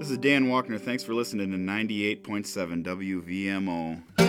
This is Dan Walkner. Thanks for listening to 98.7 WVMO.